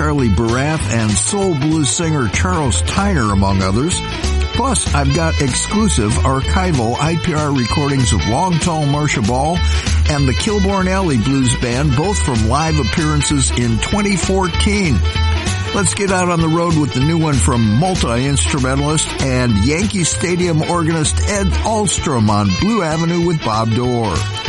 Charlie Barath and soul blues singer Charles Tyner, among others. Plus, I've got exclusive archival IPR recordings of Long Tall Marcia Ball and the Kilbourne Alley Blues Band, both from live appearances in 2014. Let's get out on the road with the new one from multi-instrumentalist and Yankee Stadium organist Ed Ahlstrom on Blue Avenue with Bob Dorr.